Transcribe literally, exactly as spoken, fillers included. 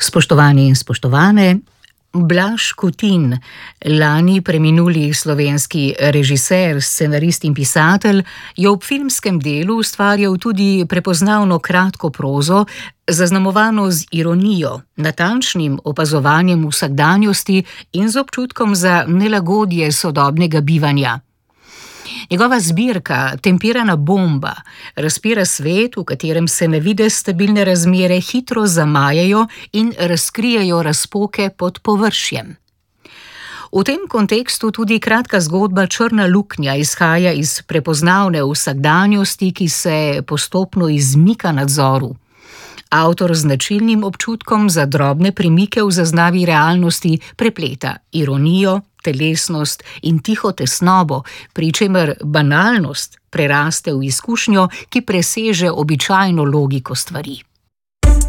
Spoštovani in spoštovane, Blaž Kutin, lani preminuli slovenski režiser, scenarist in pisatelj, je ob filmskem delu ustvarjal tudi prepoznavno kratko prozo, zaznamovano z ironijo, natančnim opazovanjem vsakdanjosti in z občutkom za nelagodje sodobnega bivanja. Njegova zbirka Tempirana bomba razpira svet, v katerem se na videz stabilne razmere hitro zamajejo in razkrijejo razpoke pod površjem. V tem kontekstu tudi kratka zgodba Črna luknja izhaja iz prepoznavne vsakdanjosti, ki se postopno izmika nadzoru. Avtor z značilnim občutkom za drobne premike v zaznavi realnosti prepleta ironijo, telesnost in tiho tesnobo, pri čemer banalnost preraste v izkušnjo, ki preseže običajno logiko stvari.